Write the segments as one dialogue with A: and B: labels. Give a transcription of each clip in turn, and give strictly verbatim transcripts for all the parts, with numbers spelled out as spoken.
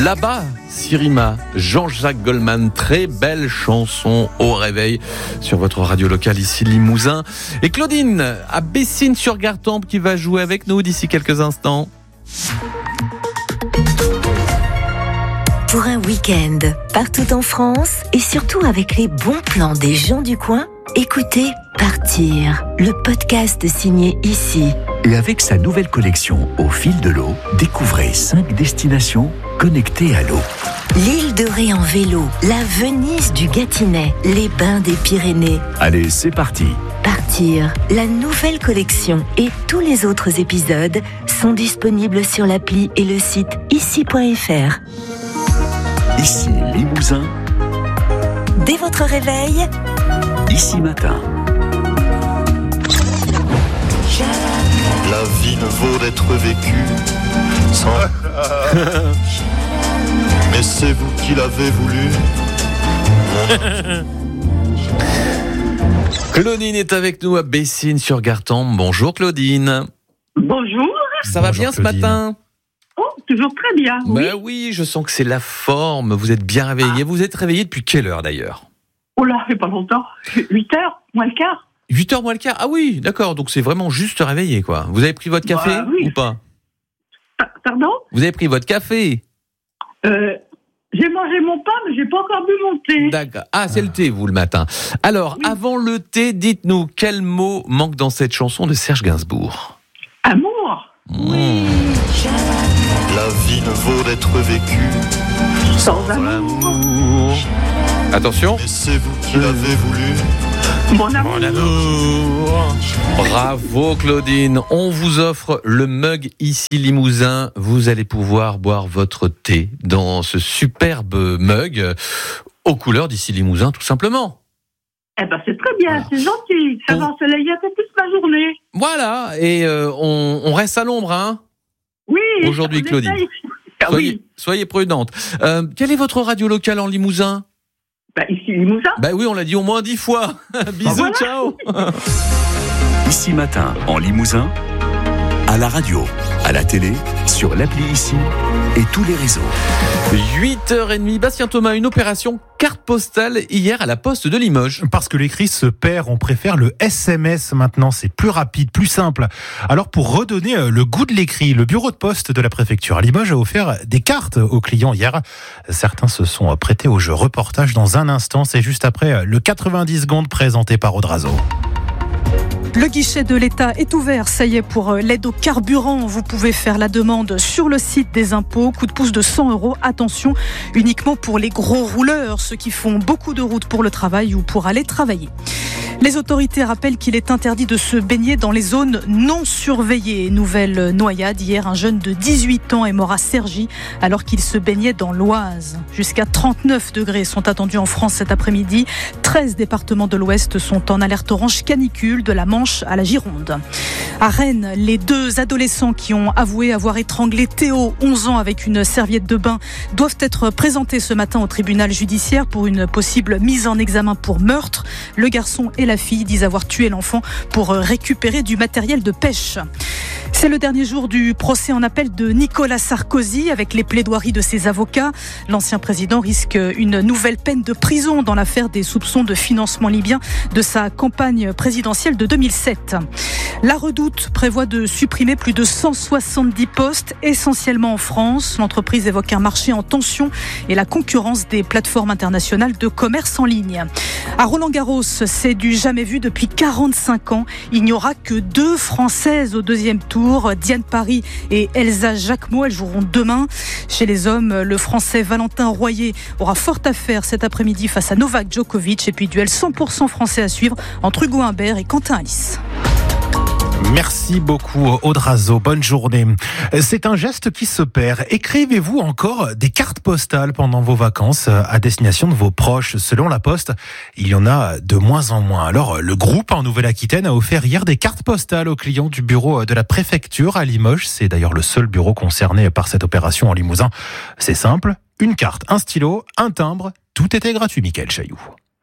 A: Là-bas, Sirima, Jean-Jacques Goldman, très belle chanson au réveil sur votre radio locale ici Limousin. Et Claudine à Bessines-sur-Gartempe qui va jouer avec nous d'ici quelques instants.
B: Pour un week-end partout en France et surtout avec les bons plans des gens du coin, écoutez Partir, le podcast signé Ici.
C: Et avec sa nouvelle collection Au fil de l'eau, découvrez cinq destinations connectées à l'eau.
B: L'île de Ré en vélo, la Venise du Gâtinais, les bains des Pyrénées.
C: Allez, c'est parti.
B: Partir, la nouvelle collection et tous les autres épisodes sont disponibles sur l'appli et le site ici point f r.
C: Ici Limousin.
B: Dès votre réveil,
C: Ici matin.
D: La vie ne vaut d'être vécue sans... Mais c'est vous qui l'avez voulu.
A: Claudine est avec nous à Bessines-sur-Gartempe. Bonjour Claudine.
E: Bonjour.
A: Ça va
F: Bonjour,
A: bien ce
F: Claudine.
A: matin?
E: Oh, toujours très bien. Oui.
A: Ben oui, je sens que c'est la forme. Vous êtes bien réveillé.
E: Ah.
A: Vous êtes réveillé depuis quelle heure d'ailleurs?
E: Oh là, fait pas longtemps. huit heures, moins le quart.
A: huit heures moins le quart. Ah oui, d'accord. Donc c'est vraiment juste réveillé, quoi. Vous avez pris votre café
E: Bah, oui.
A: ou pas?
E: Pa- Pardon
A: Vous avez pris votre café?
E: euh, J'ai mangé mon pain, mais j'ai pas encore bu mon thé.
A: D'accord. Ah, c'est le thé, vous, le matin. Alors,
E: Oui.
A: avant le thé, dites-nous, quel mot manque dans cette chanson de Serge Gainsbourg?
E: Amour.
A: Oui.
D: La vie ne vaut d'être vécue
E: Sans amour.
A: Attention.
D: Mais c'est vous qui l'avez voulu.
E: Mon amour.
A: Bravo Claudine, on vous offre le mug ici Limousin. Vous allez pouvoir boire votre thé dans ce superbe mug aux couleurs d'ici Limousin tout simplement.
E: Eh ben, c'est très bien,
A: Voilà.
E: c'est gentil. Ça va ensoleiller un peu plus ma journée.
A: Voilà, et euh, on, on reste à l'ombre, hein.
E: Oui.
A: Aujourd'hui,
E: on
A: Claudine.
E: essaye. Ah
A: Soyez,
E: oui.
A: soyez prudente. Euh, quelle est votre radio locale en Limousin?
E: Bah, ici, Limousin.
A: Bah oui, on l'a dit au moins dix fois. Bisous,
E: Voilà.
A: ciao.
C: Ici matin en Limousin. À la radio, à la télé, sur l'appli Ici et tous les réseaux.
A: huit heures trente, Bastien Thomas, une opération carte postale hier à la poste de Limoges.
F: Parce que l'écrit se perd, on préfère le S M S maintenant, c'est plus rapide, plus simple. Alors pour redonner le goût de l'écrit, le bureau de poste de la préfecture à Limoges a offert des cartes aux clients hier. Certains se sont prêtés au jeu. Reportage dans un instant, c'est juste après le quatre-vingt-dix secondes présenté par Audrazo.
G: Le guichet de l'État est ouvert, ça y est, pour l'aide au carburant. Vous pouvez faire la demande sur le site des impôts. Coup de pouce de cent euros. Attention, uniquement pour les gros rouleurs, ceux qui font beaucoup de routes pour le travail ou pour aller travailler. Les autorités rappellent qu'il est interdit de se baigner dans les zones non surveillées. Nouvelle noyade. Hier, un jeune de dix-huit ans est mort à Cergy alors qu'il se baignait dans l'Oise. Jusqu'à trente-neuf degrés sont attendus en France cet après-midi. treize départements de l'Ouest sont en alerte orange canicule, de la Manche à la Gironde. À Rennes, les deux adolescents qui ont avoué avoir étranglé Théo, onze ans, avec une serviette de bain, doivent être présentés ce matin au tribunal judiciaire pour une possible mise en examen pour meurtre. Le garçon et la fille disent avoir tué l'enfant pour récupérer du matériel de pêche. C'est le dernier jour du procès en appel de Nicolas Sarkozy avec les plaidoiries de ses avocats. L'ancien président risque une nouvelle peine de prison dans l'affaire des soupçons de financement libyen de sa campagne présidentielle de deux mille sept. La Redoute prévoit de supprimer plus de cent soixante-dix postes, essentiellement en France. L'entreprise évoque un marché en tension et la concurrence des plateformes internationales de commerce en ligne. À Roland-Garros, c'est du jamais vu depuis quarante-cinq ans. Il n'y aura que deux Françaises au deuxième tour. Diane Paris et Elsa Jacquemot, elles joueront demain. Chez les hommes, le Français Valentin Royer aura fort à faire cet après-midi face à Novak Djokovic. Et puis duel cent pour cent français à suivre entre Hugo Humbert et Quentin Alice.
F: Merci beaucoup Audrazo, bonne journée. C'est un geste qui se perd. Écrivez-vous encore des cartes postales pendant vos vacances à destination de vos proches? Selon la Poste, il y en a de moins en moins. Alors le groupe en Nouvelle-Aquitaine a offert hier des cartes postales aux clients du bureau de la préfecture à Limoges. C'est d'ailleurs le seul bureau concerné par cette opération en Limousin. C'est simple, une carte, un stylo, un timbre, tout était gratuit, Mickaël Chailloux.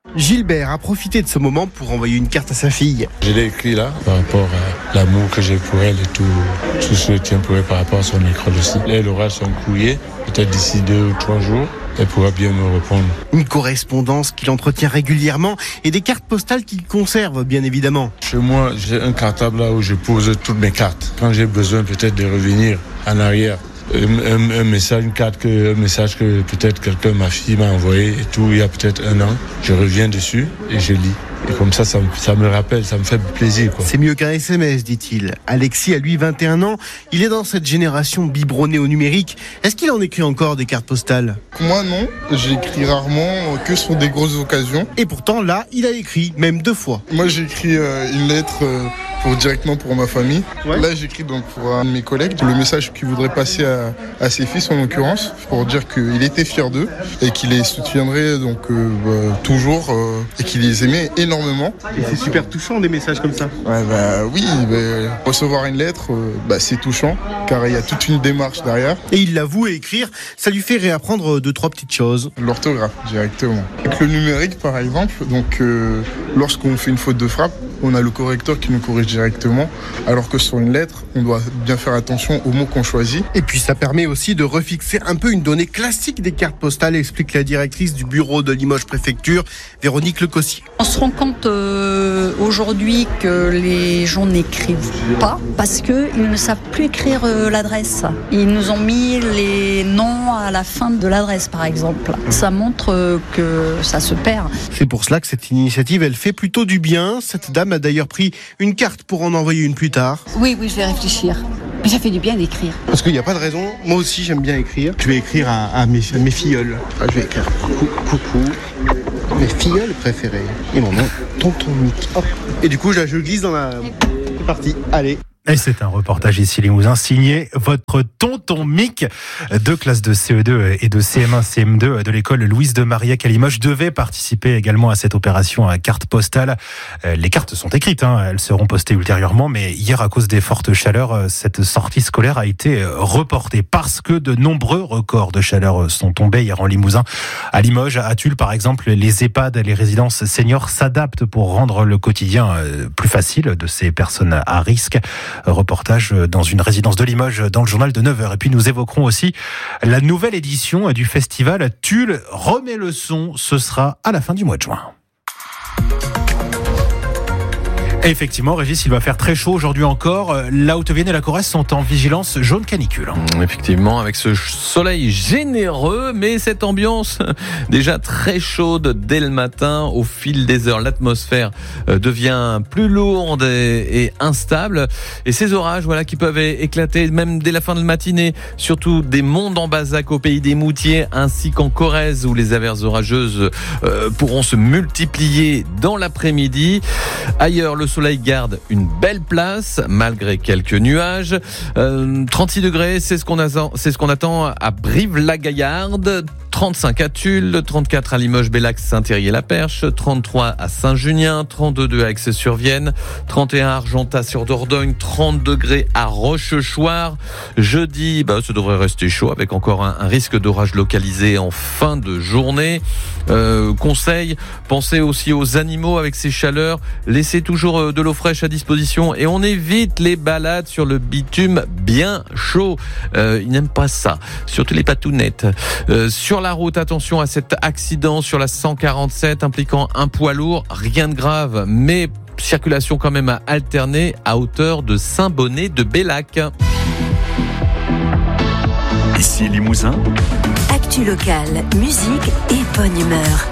H: Gilbert a profité de ce moment pour envoyer une carte à sa fille.
I: Je l'ai écrit là, par rapport à l'amour que j'ai pour elle et tout, tout ce que je tiens pour elle par rapport à son école aussi. Elle aura son courrier, peut-être d'ici deux ou trois jours. Elle pourra bien me répondre.
H: Une correspondance qu'il entretient régulièrement et des cartes postales qu'il conserve, bien évidemment.
I: Chez moi, j'ai un cartable là où je pose toutes mes cartes. Quand j'ai besoin peut-être de revenir en arrière, un, un, un message, une carte, que, un message que peut-être quelqu'un, ma fille m'a envoyé et tout, il y a peut-être un an, je reviens dessus et je lis. Et comme ça, ça me, ça me rappelle, ça me fait plaisir, quoi.
H: C'est mieux qu'un S M S, dit-il. Alexis a lui vingt et un ans. Il est dans cette génération biberonnée au numérique. Est-ce qu'il en écrit encore des cartes postales ?
J: Moi, non. J'écris rarement, que sur des grosses occasions.
H: Et pourtant, là, il a écrit, même deux fois.
J: Moi, j'ai écrit euh, une lettre euh, pour, directement pour ma famille. Ouais. Là, j'écris donc pour un de mes collègues. Le message qu'il voudrait passer à, à ses fils, en l'occurrence, pour dire qu'il était fier d'eux et qu'il les soutiendrait donc, euh, bah, toujours euh, et qu'il les aimait énormément.
H: Et c'est super touchant des messages comme ça.
J: Ouais, bah, oui, bah, recevoir une lettre, euh, bah, c'est touchant car il y a toute une démarche derrière.
H: Et il l'avoue, écrire, ça lui fait réapprendre deux, trois petites choses.
J: L'orthographe directement. Avec le numérique par exemple, donc euh, lorsqu'on fait une faute de frappe, on a le correcteur qui nous corrige directement, alors que sur une lettre, on doit bien faire attention aux mots qu'on choisit.
H: Et puis ça permet aussi de refixer un peu une donnée classique des cartes postales, explique la directrice du bureau de Limoges Préfecture, Véronique Lecossier.
K: On se rend compte euh, aujourd'hui que les gens n'écrivent pas parce qu'ils ne savent plus écrire euh, l'adresse. Ils nous ont mis les noms à la fin de l'adresse, par exemple. Ça montre euh, que ça se perd.
H: C'est pour cela que cette initiative, elle fait plutôt du bien. Cette dame a d'ailleurs pris une carte pour en envoyer une plus tard.
L: Oui, oui, je vais réfléchir. Mais ça fait du bien d'écrire.
H: Parce qu'il n'y a pas de raison. Moi aussi, j'aime bien écrire. Je vais écrire à, à, mes, à mes filleuls. Ah, je vais écrire coucou, coucou. Mes filleuls préférés. Et mon nom, Tonton Mick. Hop. Et du coup, je, je glisse dans la... C'est parti, allez.
F: Et c'est un reportage ici Limousin signé votre tonton Mick. Deux classes de C E deux et de C M un C M deux de l'école Louise de Marillac à Limoges devaient participer également à cette opération à carte postale. Les cartes sont écrites, hein, elles seront postées ultérieurement, mais hier à cause des fortes chaleurs, cette sortie scolaire a été reportée parce que de nombreux records de chaleur sont tombés hier en Limousin. À Limoges, à Tulle par exemple, les EHPAD, les résidences seniors s'adaptent pour rendre le quotidien plus facile de ces personnes à risque. Reportage dans une résidence de Limoges dans le journal de neuf heures. Et puis nous évoquerons aussi la nouvelle édition du festival Tulle remet le son. Ce sera à la fin du mois de juin. Et effectivement, Régis, il va faire très chaud aujourd'hui encore. La Haute-Vienne et la Corrèze sont en vigilance jaune canicule.
A: Effectivement, avec ce soleil généreux, mais cette ambiance déjà très chaude dès le matin. Au fil des heures, l'atmosphère devient plus lourde et, et instable. Et ces orages, voilà, qui peuvent éclater même dès la fin de la matinée, surtout des monts d'Ambazac au pays des Moutiers, ainsi qu'en Corrèze, où les averses orageuses euh, pourront se multiplier dans l'après-midi. Ailleurs, le soleil garde une belle place malgré quelques nuages. Euh, trente-six degrés, c'est ce qu'on attend, c'est ce qu'on attend à Brive-la-Gaillarde. trente-cinq à Tulle, trente-quatre à Limoges, Bellac, Saint-Thierry-la-Perche, trente-trois à Saint-Junien, trente-deux à Aix-sur-Vienne, trente et un à Argentat-sur-Dordogne, trente degrés à Rochechouart. Jeudi, bah, ça devrait rester chaud avec encore un, un risque d'orage localisé en fin de journée. Euh, conseil, pensez aussi aux animaux avec ces chaleurs. Laissez toujours de l'eau fraîche à disposition et on évite les balades sur le bitume bien chaud. Euh, ils n'aiment pas ça, surtout les patounettes. Euh, sur la route, attention à cet accident sur la cent quarante-sept impliquant un poids lourd. Rien de grave, mais circulation quand même à alterner à hauteur de Saint-Bonnet de Bellac.
C: Ici Limousin.
B: Actu locale, musique et bonne humeur.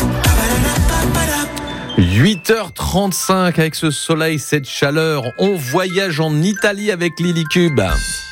A: huit heures trente-cinq avec ce soleil, cette chaleur. On voyage en Italie avec Lily Cube.